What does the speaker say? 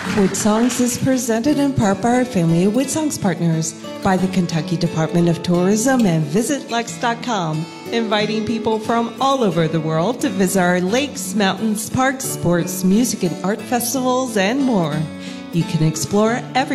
WoodSongs is presented in part by our family of WoodSongs partners, by the Kentucky Department of Tourism and VisitLex.com, inviting people from all over the world to visit our lakes, mountains, parks, sports, music and art festivals, and more. You can explore every